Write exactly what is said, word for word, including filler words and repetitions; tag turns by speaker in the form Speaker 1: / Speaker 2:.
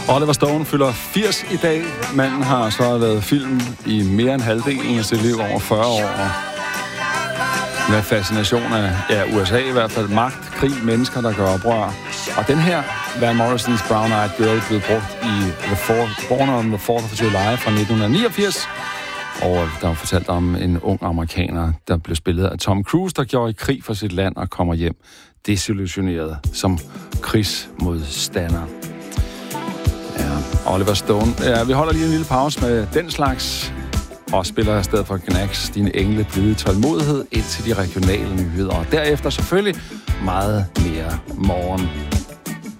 Speaker 1: Oliver Stone fylder firs i dag. Manden har så lavet film i mere end halvdelen af sit liv, over fyrre år. Med fascination af ja, U S A i hvert fald. Magt, krig, mennesker, der gør oprør. Og den her, Van Morrisons Brown Eyed Girl, blev brugt i The fourth, Born on the fourth of July fra nitten niogfirs. Og der var fortalt om en ung amerikaner, der blev spillet af Tom Cruise, der gjorde i krig for sit land og kommer hjem desillusioneret som krigsmodstander. Ja, Oliver Stone. Ja, vi holder lige en lille pause med den slags, og spiller i stedet for Knacks Dine engle blide tålmodighed ind til de regionale nyheder. Og derefter selvfølgelig meget mere morgen.